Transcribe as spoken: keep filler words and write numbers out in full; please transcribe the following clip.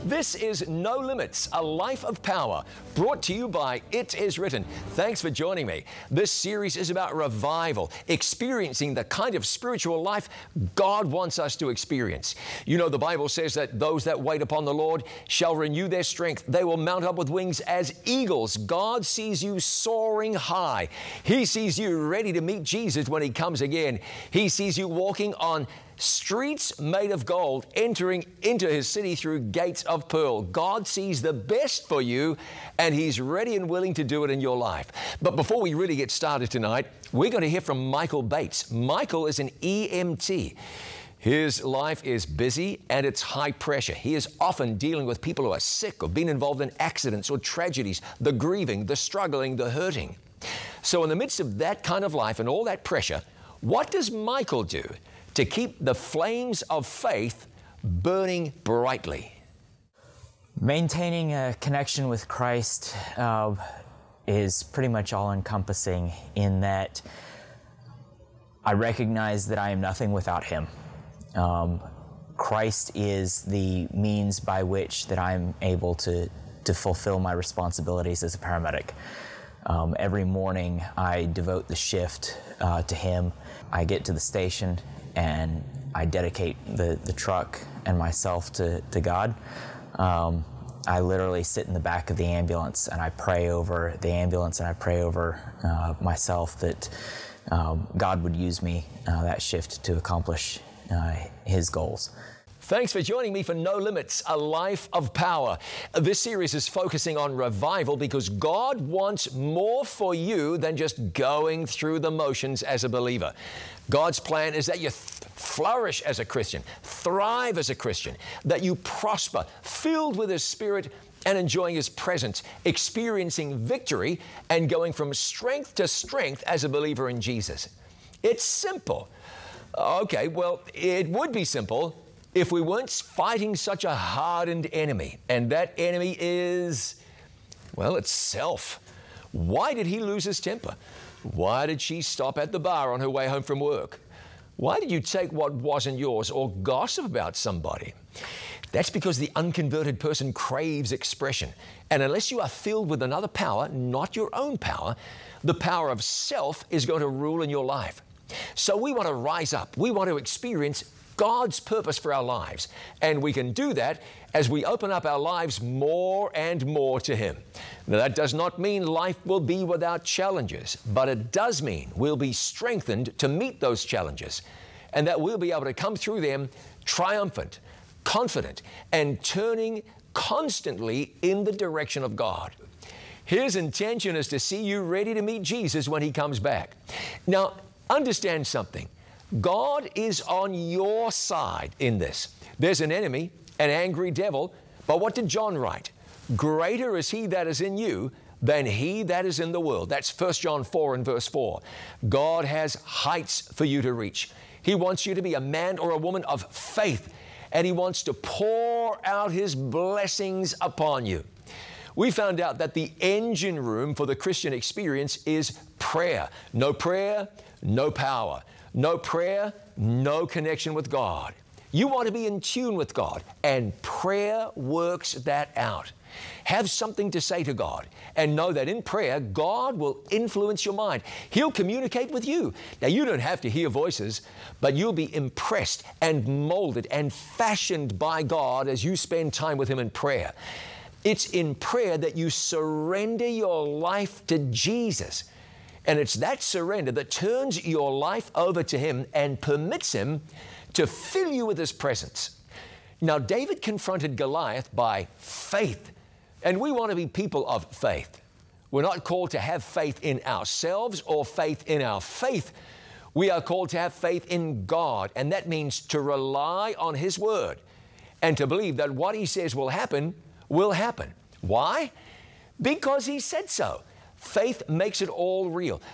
This is No Limits, a life of power, brought to you by It Is Written. Thanks for joining me. This series is about revival, experiencing the kind of spiritual life God wants us to experience. You know, the Bible says that those that wait upon the Lord shall renew their strength. They will mount up with wings as eagles. God sees you soaring high. He sees you ready to meet Jesus when He comes again. He sees you walking on streets made of gold, entering into His city through gates of pearl. God sees the best for you, and He's ready and willing to do it in your life. But before we really get started tonight, we're going to hear from Michael Bates. Michael is an E M T. His life is busy and it's high pressure. He is often dealing with people who are sick or been involved in accidents or tragedies, the grieving, the struggling, the hurting. So in the midst of that kind of life and all that pressure, what does Michael do to keep the flames of faith burning brightly? Maintaining a connection with Christ uh, is pretty much all-encompassing in that I recognize that I am nothing without Him. Um, Christ is the means by which that I'm able to, to fulfill my responsibilities as a paramedic. Um, every morning I devote the shift uh, to Him. I get to the station and I dedicate the, the truck and myself to, to God. Um, I literally sit in the back of the ambulance and I pray over the ambulance and I pray over uh, myself that um, God would use me uh, that shift to accomplish uh, His goals. Thanks for joining me for No Limits, a life of power. This series is focusing on revival because God wants more for you than just going through the motions as a believer. God's plan is that you th- flourish as a Christian, thrive as a Christian, that you prosper, filled with His Spirit and enjoying His presence, experiencing victory and going from strength to strength as a believer in Jesus. It's simple. Okay, well, it would be simple if we weren't fighting such a hardened enemy. And that enemy is, well, it's self. Why did he lose his temper? Why did she stop at the bar on her way home from work? Why did you take what wasn't yours or gossip about somebody? That's because the unconverted person craves expression. And unless you are filled with another power, not your own power, the power of self is going to rule in your life. So we want to rise up. We want to experience God's purpose for our lives. And we can do that as we open up our lives more and more to Him. Now, that does not mean life will be without challenges, but it does mean we'll be strengthened to meet those challenges, and that we'll be able to come through them triumphant, confident, and turning constantly in the direction of God. His intention is to see you ready to meet Jesus when He comes back. Now, understand something. God is on your side in this. There's an enemy, an angry devil, but what did John write? Greater is He that is in you than he that is in the world. That's First John four and verse four. God has heights for you to reach. He wants you to be a man or a woman of faith, and He wants to pour out His blessings upon you. We found out that the engine room for the Christian experience is prayer. No prayer, no power. No prayer, no connection with God. You want to be in tune with God, and prayer works that out. Have something to say to God, and know that in prayer, God will influence your mind. He'll communicate with you. Now, you don't have to hear voices, but you'll be impressed and molded and fashioned by God as you spend time with Him in prayer. It's in prayer that you surrender your life to Jesus. And it's that surrender that turns your life over to Him and permits Him to fill you with His presence. Now, David confronted Goliath by faith, and we want to be people of faith. We're not called to have faith in ourselves or faith in our faith. We are called to have faith in God, and that means to rely on His Word and to believe that what He says will happen, will happen. Why? Because He said so. Faith makes it all real.